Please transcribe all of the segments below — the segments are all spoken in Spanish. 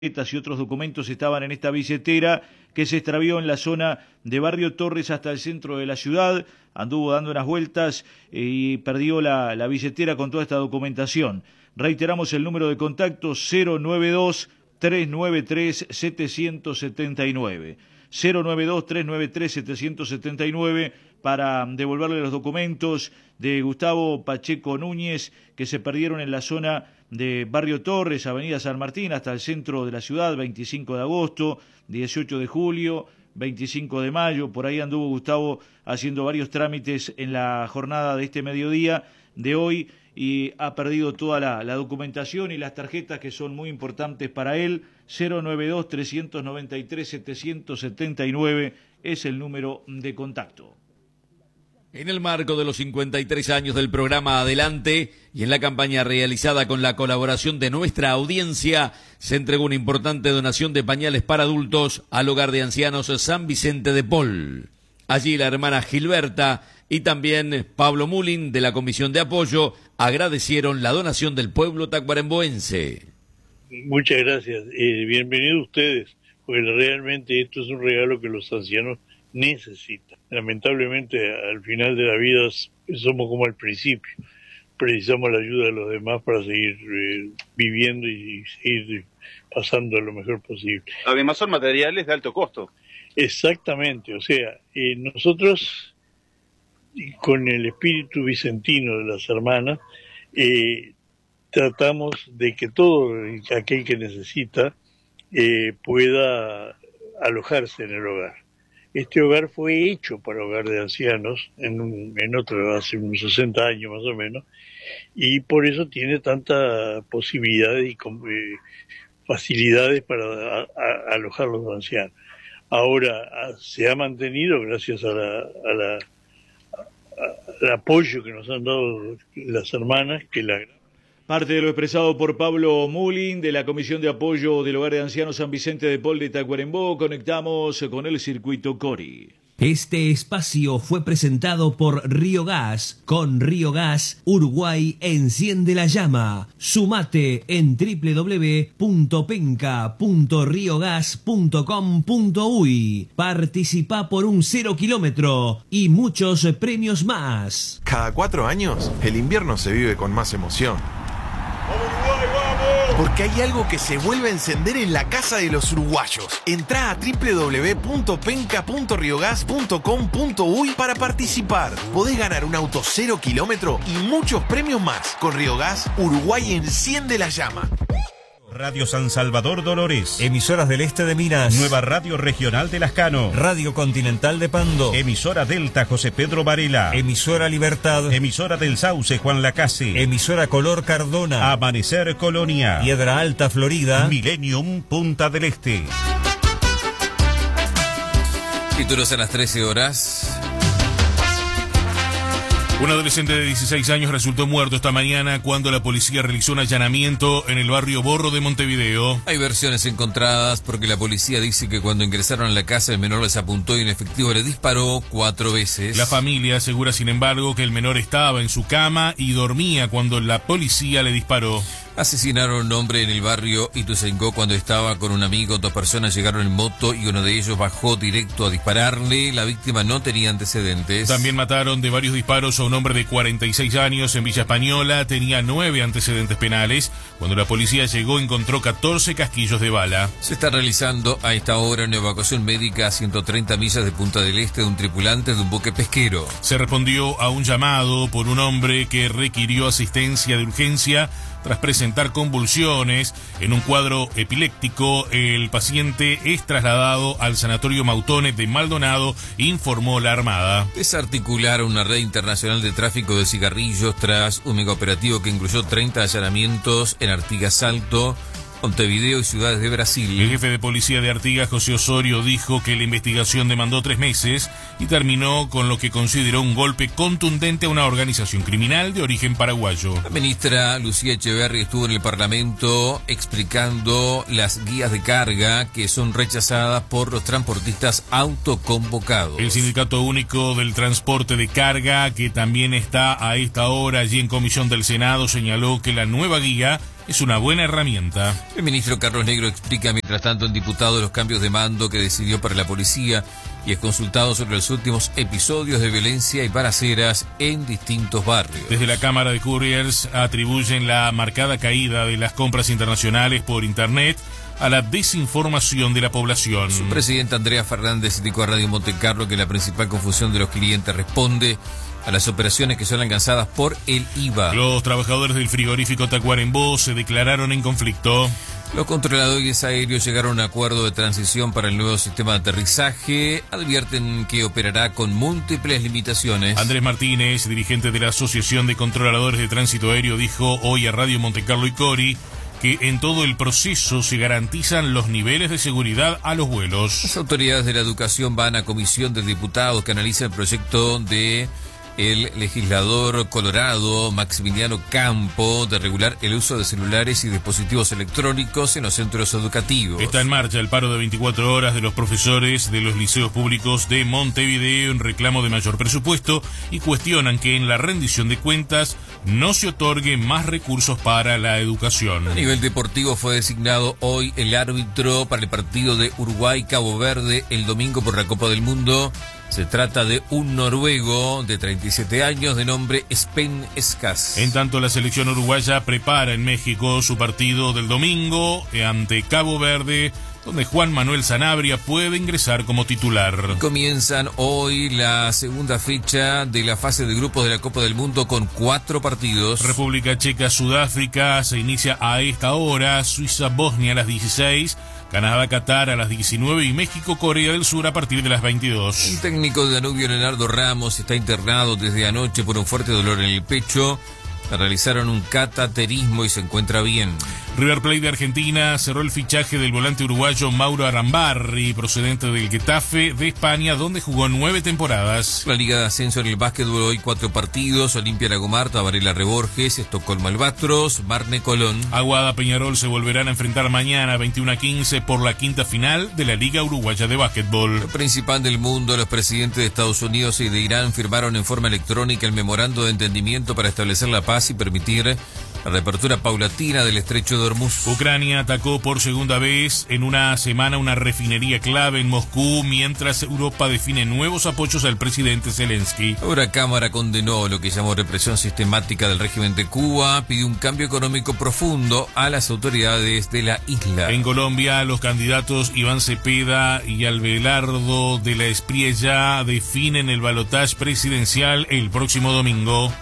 y otros documentos estaban en esta billetera que se extravió en la zona de Barrio Torres hasta el centro de la ciudad. Anduvo dando unas vueltas y perdió la billetera con toda esta documentación. Reiteramos el número de contacto 092-393-779. 092-393-779 para devolverle los documentos de Gustavo Pacheco Núñez que se perdieron en la zona de Barrio Torres, Avenida San Martín, hasta el centro de la ciudad, 25 de agosto, 18 de julio, 25 de mayo. Por ahí anduvo Gustavo haciendo varios trámites en la jornada de este mediodía de hoy y ha perdido toda la documentación y las tarjetas que son muy importantes para él. 092-393-779 es el número de contacto. En el marco de los 53 años del programa Adelante y en la campaña realizada con la colaboración de nuestra audiencia, se entregó una importante donación de pañales para adultos al Hogar de Ancianos San Vicente de Paul. Allí la hermana Gilberta y también Pablo Mulin de la Comisión de Apoyo agradecieron la donación del pueblo tacuarembóense. Muchas gracias. Bienvenidos ustedes, porque realmente esto es un regalo que los ancianos necesitan. Lamentablemente al final de la vida somos como al principio, precisamos la ayuda de los demás para seguir viviendo y seguir pasando lo mejor posible. Además son materiales de alto costo. Exactamente, o sea, nosotros con el espíritu vicentino de las hermanas tratamos de que todo aquel que necesita pueda alojarse en el hogar. Este hogar fue hecho para hogar de ancianos en otro, hace unos 60 años más o menos, y por eso tiene tanta posibilidades y facilidades para alojar a los ancianos. Ahora se ha mantenido gracias al apoyo que nos han dado las hermanas, que Parte de lo expresado por Pablo Mulin de la Comisión de Apoyo del Hogar de Ancianos San Vicente de Paul de Tacuarembó. Conectamos con el circuito Cori. Este espacio fue presentado por Río Gas. Con Río Gas, Uruguay enciende la llama. Sumate en www.penca.riogas.com.uy. Participá por un 0 kilómetro y muchos premios más. Cada 4 años, el invierno se vive con más emoción. Porque hay algo que se vuelve a encender en la casa de los uruguayos. Entrá a www.penca.riogas.com.uy para participar. Podés ganar un auto 0 kilómetro y muchos premios más. Con Río Gas, Uruguay enciende la llama. Radio San Salvador Dolores, emisoras del este de Minas, Nueva Radio Regional de Lascano, Radio Continental de Pando, emisora Delta José Pedro Varela, emisora Libertad, emisora del Sauce Juan Lacase, emisora Color Cardona, Amanecer Colonia, Piedra Alta Florida, Millennium Punta del Este. Títulos a las 13 horas. Un adolescente de 16 años resultó muerto esta mañana cuando la policía realizó un allanamiento en el barrio Borro de Montevideo. Hay versiones encontradas porque la policía dice que cuando ingresaron a la casa el menor les apuntó y en efectivo le disparó 4 veces. La familia asegura sin embargo que el menor estaba en su cama y dormía cuando la policía le disparó. Asesinaron a un hombre en el barrio Ituzaingó cuando estaba con un amigo. 2 personas llegaron en moto y uno de ellos bajó directo a dispararle. La víctima no tenía antecedentes. También mataron de varios disparos a un hombre de 46 años en Villa Española. Tenía 9 antecedentes penales. Cuando la policía llegó encontró 14 casquillos de bala. Se está realizando a esta hora una evacuación médica a 130 millas de Punta del Este de un tripulante de un buque pesquero. Se respondió a un llamado por un hombre que requirió asistencia de urgencia tras presentar convulsiones. En un cuadro epiléptico, el paciente es trasladado al Sanatorio Mautones de Maldonado, informó la Armada. Desarticularon una red internacional de tráfico de cigarrillos tras un megaoperativo que incluyó 30 allanamientos en Artigas, Salto, Montevideo y ciudades de Brasil. El jefe de policía de Artigas, José Osorio, dijo que la investigación demandó 3 meses y terminó con lo que consideró un golpe contundente a una organización criminal de origen paraguayo. La ministra Lucía Echeverri estuvo en el Parlamento explicando las guías de carga que son rechazadas por los transportistas autoconvocados. El Sindicato Único del Transporte de Carga, que también está a esta hora allí en comisión del Senado, señaló que la nueva guía es una buena herramienta. El ministro Carlos Negro explica mientras tanto en diputado los cambios de mando que decidió para la policía y es consultado sobre los últimos episodios de violencia y balaceras en distintos barrios. Desde la Cámara de Couriers atribuyen la marcada caída de las compras internacionales por Internet a la desinformación de la población. Su presidenta Andrea Fernández indicó a Radio Montecarlo que la principal confusión de los clientes responde a las operaciones que son alcanzadas por el IVA. Los trabajadores del frigorífico Tacuarembó se declararon en conflicto. Los controladores aéreos llegaron a un acuerdo de transición para el nuevo sistema de aterrizaje. Advierten que operará con múltiples limitaciones. Andrés Martínez, dirigente de la Asociación de Controladores de Tránsito Aéreo, dijo hoy a Radio Montecarlo y Cori que en todo el proceso se garantizan los niveles de seguridad a los vuelos. Las autoridades de la educación van a comisión de diputados que analiza el proyecto de el legislador colorado Maximiliano Campo de regular el uso de celulares y dispositivos electrónicos en los centros educativos. Está en marcha el paro de 24 horas de los profesores de los liceos públicos de Montevideo en reclamo de mayor presupuesto y cuestionan que en la rendición de cuentas no se otorgue más recursos para la educación. A nivel deportivo fue designado hoy el árbitro para el partido de Uruguay-Cabo Verde el domingo por la Copa del Mundo. Se trata de un noruego de 37 años de nombre Spen Escas. En tanto, la selección uruguaya prepara en México su partido del domingo ante Cabo Verde, donde Juan Manuel Sanabria puede ingresar como titular. Comienzan hoy la segunda fecha de la fase de grupos de la Copa del Mundo con 4 partidos. República Checa, Sudáfrica se inicia a esta hora, Suiza, Bosnia a las 16, Canadá, Qatar a las 19 y México, Corea del Sur a partir de las 22. El técnico de Danubio, Leonardo Ramos, está internado desde anoche por un fuerte dolor en el pecho. Le realizaron un cateterismo y se encuentra bien. River Plate de Argentina cerró el fichaje del volante uruguayo Mauro Arambarri, procedente del Getafe de España, donde jugó 9 temporadas. La Liga de Ascenso en el básquetbol hoy 4 partidos: Olimpia Lagomarta, Varela Reborges, Estocolmo Albatros, Marne Colón. Aguada Peñarol se volverán a enfrentar mañana 21-15 por la quinta final de la Liga Uruguaya de Básquetbol. Lo principal del mundo, los presidentes de Estados Unidos y de Irán firmaron en forma electrónica el memorando de entendimiento para establecer la paz y permitir la reapertura paulatina del estrecho de Hormuz. Ucrania atacó por segunda vez en una semana una refinería clave en Moscú, mientras Europa define nuevos apoyos al presidente Zelensky. Ahora Cámara condenó lo que llamó represión sistemática del régimen de Cuba, pidió un cambio económico profundo a las autoridades de la isla. En Colombia, los candidatos Iván Cepeda y Abelardo de la Espriella definen el balotaje presidencial el próximo domingo.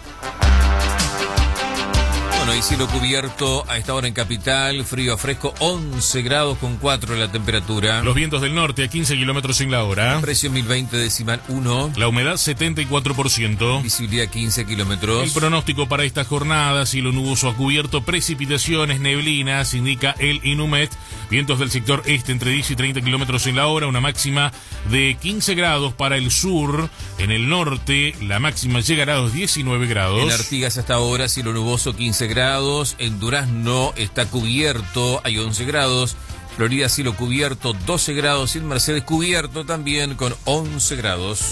Y cielo cubierto a esta hora en Capital, frío a fresco, 11 grados con 4 la temperatura. Los vientos del norte a 15 kilómetros en la hora. Precio 1020,1. La humedad 74%. Visibilidad 15 kilómetros. El pronóstico para esta jornada: cielo nuboso a cubierto, precipitaciones, neblinas, indica el INUMET. Vientos del sector este entre 10 y 30 kilómetros en la hora, una máxima de 15 grados para el sur. En el norte, la máxima llegará a los 19 grados. En Artigas hasta ahora, cielo nuboso, 15 grados. En Durazno está cubierto, hay 11 grados. Florida, cielo cubierto, 12 grados. Y en Mercedes, cubierto también con 11 grados.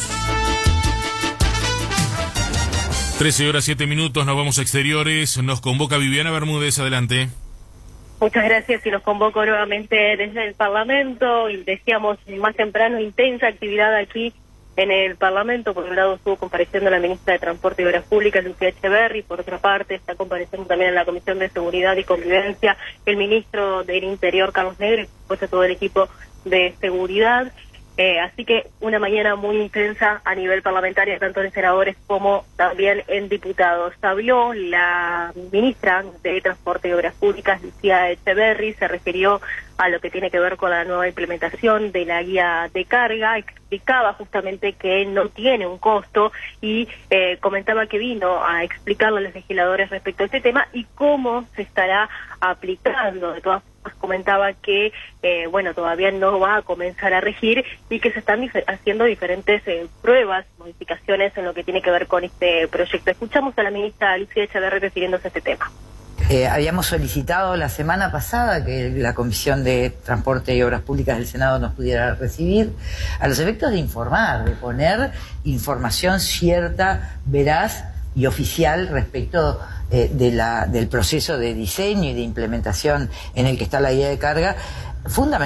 13 horas 7 minutos, nos vamos a exteriores. Nos convoca Viviana Bermúdez, adelante. Muchas gracias y los convoco nuevamente desde el Parlamento. Y decíamos más temprano, intensa actividad aquí en el Parlamento. Por un lado estuvo compareciendo la ministra de Transporte y Obras Públicas, Lucía Echeverri. Por otra parte está compareciendo también en la Comisión de Seguridad y Convivencia el ministro del Interior, Carlos Negro, y por supuesto todo el equipo de seguridad. Así que una mañana muy intensa a nivel parlamentario, tanto en senadores como también en diputados. Habló la ministra de Transporte y Obras Públicas, Lucía Echeverri, se refirió a lo que tiene que ver con la nueva implementación de la guía de carga, explicaba justamente que no tiene un costo y comentaba que vino a explicarle a los legisladores respecto a este tema y cómo se estará aplicando. De todas formas, comentaba que todavía no va a comenzar a regir y que se están haciendo diferentes pruebas, modificaciones en lo que tiene que ver con este proyecto. Escuchamos a la ministra Lucía Echeverri refiriéndose a este tema. Habíamos solicitado la semana pasada que la Comisión de Transporte y Obras Públicas del Senado nos pudiera recibir a los efectos de informar, de poner información cierta, veraz y oficial respecto del proceso de diseño y de implementación en el que está la guía de carga, fundamentalmente